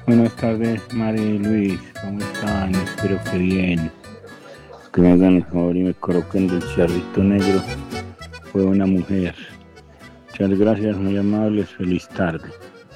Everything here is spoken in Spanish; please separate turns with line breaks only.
Buenas tardes, María y Luis, ¿cómo están? Espero que bien. Que me hagan el favor y me coloquen del charrito negro. Fue una mujer. Muchas gracias, muy amables. Feliz tarde.